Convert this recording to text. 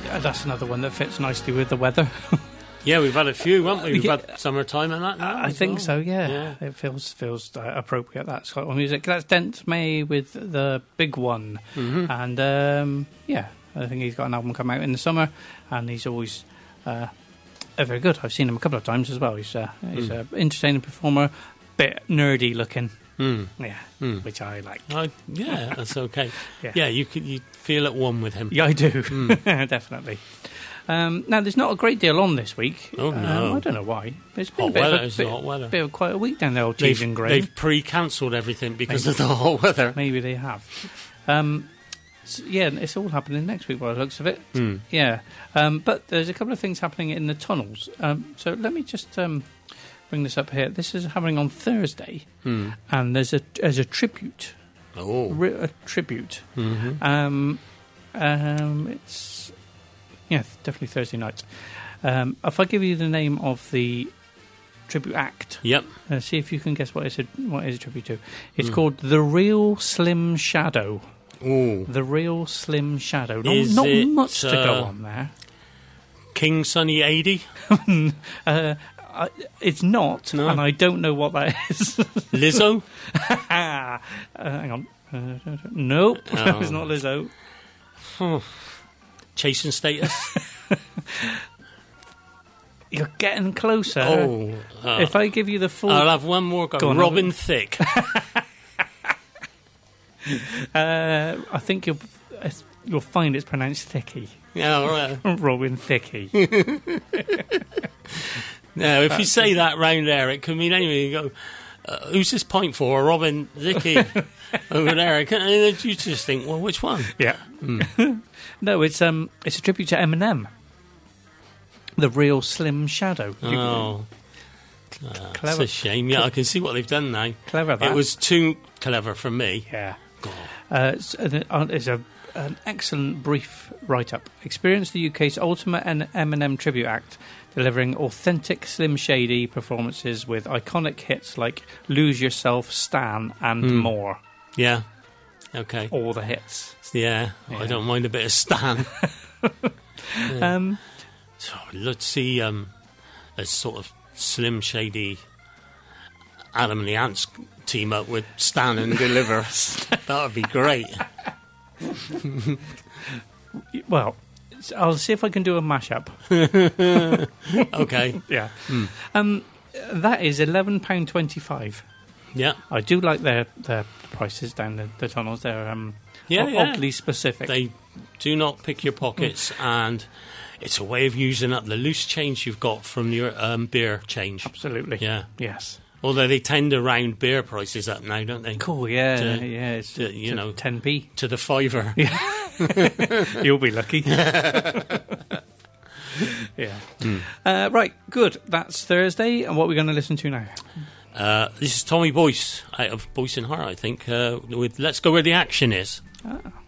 that's another one that fits nicely with the weather. Yeah, we've had a few, haven't we? We've had summertime and that now. I think so, yeah. It feels appropriate, that Scotland music. That's Dent May with The Big One. Mm-hmm. And, I think he's got an album come out in the summer, and he's always very good. I've seen him a couple of times as well. He's an entertaining performer, bit nerdy looking. Which I like. Yeah, that's okay. Yeah, you feel at one with him. Yeah, I do. Definitely. Now, there's not a great deal on this week. Oh, no. I don't know why. It's been hot weather. Bit of quite a week down there, old Cheese and Grey. They've pre-cancelled everything because of the hot weather. Maybe they have. It's all happening next week by the looks of it. Yeah. But there's a couple of things happening in the tunnels. So let me just bring this up here. This is happening on Thursday. And there's a tribute. A tribute. Mm-hmm. It's... Yeah, definitely Thursday night. If I give you the name of the tribute act, yep. See if you can guess what it's a tribute to. It's called The Real Slim Shadow. Ooh. The Real Slim Shadow. Not much to go on there. King Sunny 80? It's not, and I don't know what that is. Lizzo? Hang on. Nope, it's not Lizzo. Chasing Status? You're getting closer. If I give you the full... I'll have one more go. Robin Thicke. I think you'll find it's pronounced Thicky. Yeah, all right. Robin Thicke. Now, if you say that round there, it could mean anything. You go, who's this point for? Robin Thicke over there. And you just think, well, which one? Yeah. No, it's a tribute to Eminem. The Real Slim Shadow. Clever. That's a shame. Yeah, I can see what they've done now. Clever, that. It was too clever for me. Yeah. It's an excellent brief write-up. Experience the UK's ultimate Eminem tribute act, delivering authentic Slim Shady performances with iconic hits like Lose Yourself, Stan, and more. Yeah. Okay. All the hits. Yeah. I don't mind a bit of Stan. So let's see a sort of Slim Shady Adam and the Ants team up with Stan and Deliver. That would be great. Well, I'll see if I can do a mashup. Okay. Yeah. That is £11.25. Yeah. I do like their prices down the tunnels. They're oddly specific. They do not pick your pockets, and it's a way of using up the loose change you've got from your beer change. Absolutely. Yeah. Yes. Although they tend to round beer prices up now, don't they? Cool, yeah. It's 10p. To the fiver. Yeah. You'll be lucky. Yeah. Right, good. That's Thursday. And what are we going to listen to now? This is Tommy Boyce, out of Boyce and Hart, I think, with Let's Go Where the Action Is. Ah.